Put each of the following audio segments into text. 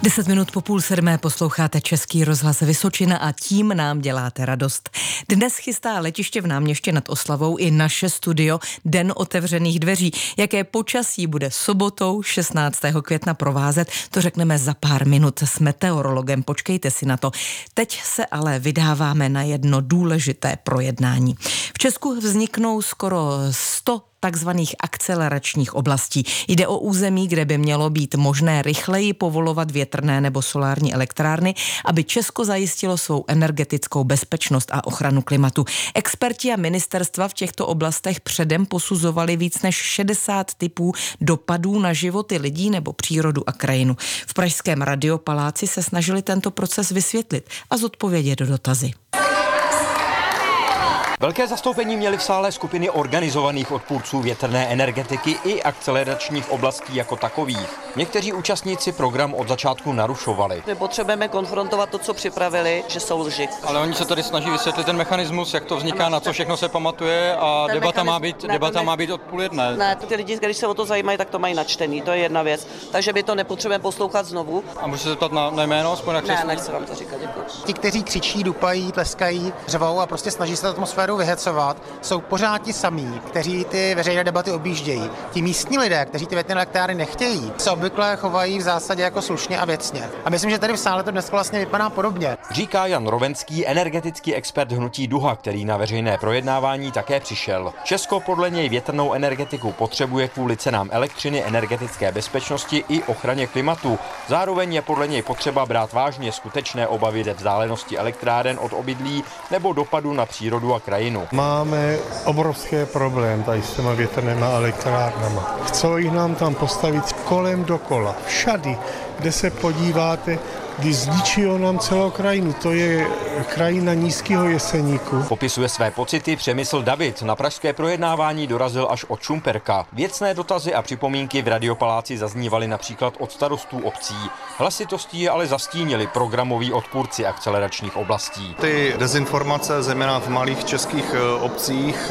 10 minut po 6:30 posloucháte Český rozhlas Vysočina a tím nám děláte radost. Dnes chystá letiště v Náměště nad Oslavou i naše studio Den otevřených dveří. Jaké počasí bude sobotou 16. května provázet, to řekneme za pár minut s meteorologem. Počkejte si na to. Teď se ale vydáváme na jedno důležité projednání. V Česku vzniknou skoro 100 takzvaných akceleračních oblastí. Jde o území, kde by mělo být možné rychleji povolovat větrné nebo solární elektrárny, aby Česko zajistilo svou energetickou bezpečnost a ochranu klimatu. Experti a ministerstva v těchto oblastech předem posuzovali víc než 60 typů dopadů na životy lidí nebo přírodu a krajinu. V pražském Radiopaláci se snažili tento proces vysvětlit a zodpovědět dotazy. Velké zastoupení měly v sále skupiny organizovaných odpůrců větrné energetiky i akceleračních oblastí jako takových. Někteří účastníci program od začátku narušovali. My potřebujeme konfrontovat to, co připravili, že jsou lži. Ale oni se tady snaží vysvětlit ten mechanismus, jak to vzniká, na co všechno se pamatuje a debata má být od 12:30. Ne, ty lidi, když se o to zajímají, tak to mají načtený, to je jedna věc. Takže my to nepotřebujeme poslouchat znovu. A můžu se zeptat na jméno, aspoň na křeslo? Ne, nechci vám to říkat, děkuji. Ti, kteří křičí, dupají, tleskají, řvou a prostě snaží se atmosféru vyhecovat, jsou pořád ti samí, kteří ty veřejné debaty objíždějí. Ti místní lidé, kteří ty větrné elektrárny nechtějí, se obvykle chovají v zásadě jako slušně a věcně. A myslím, že tady v sále to dnes vlastně vypadá podobně. Říká Jan Rovenský, energetický expert hnutí Duha, který na veřejné projednávání také přišel. Česko podle něj větrnou energetiku potřebuje kvůli cenám elektřiny, energetické bezpečnosti i ochraně klimatu. Zároveň je podle něj potřeba brát vážně skutečné obavy ze vzdálenosti elektráren od obydlí nebo dopadu na přírodu a krajinu. Máme obrovské problém tady s těma větrnými elektrárnama. Chcou jich nám tam postavit kolem dokola. Všady, kde se podíváte, kdy zničilo nám celou krajinu. To je krajina Nízkého Jeseníku. Popisuje své pocity Přemysl David. Na pražské projednávání dorazil až od Šumperka. Věcné dotazy a připomínky v Radiopaláci zaznívaly například od starostů obcí. Hlasitostí je ale zastínili programoví odpůrci akceleračních oblastí. Ty dezinformace, zejména v malých českých obcích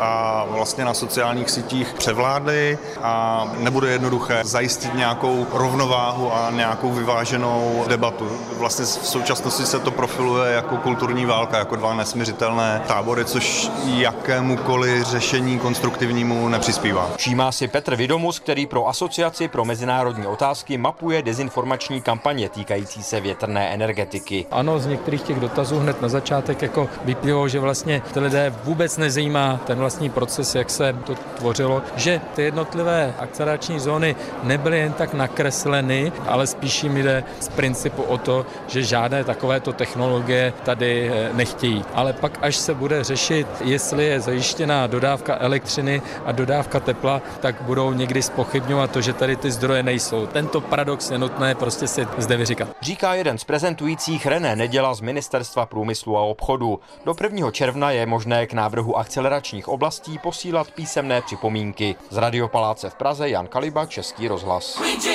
a vlastně na sociálních sítích převládly a nebude jednoduché zajistit nějakou rovnováhu a nějakou vyváženou debatu. Vlastně v současnosti se to profiluje jako kulturní válka, jako dva nesmiřitelné tábory, což jakémukoliv řešení konstruktivnímu nepřispívá. Všímá si Petr Vidomus, který pro Asociaci pro mezinárodní otázky mapuje dezinformační kampaně týkající se větrné energetiky. Ano, z některých těch dotazů hned na začátek jako vyplývalo, že vlastně ty lidé vůbec nezajímá ten vlastní proces, jak se to tvořilo, že ty jednotlivé akcelerační zóny nebyly jen tak nakresleny, ale spíš jim jde z principu o to, že žádné takovéto technologie tady nechtějí. Ale pak, až se bude řešit, jestli je zajištěná dodávka elektřiny a dodávka tepla, tak budou někdy zpochybňovat to, že tady ty zdroje nejsou. Tento paradox je nutné prostě si zde vyříkat. Říká jeden z prezentujících René Neděla z Ministerstva průmyslu a obchodu. Do 1. června je možné k návrhu akceleračních oblastí posílat písemné připomínky. Z Radiopaláce v Praze Jan Kaliba, Český rozhlas.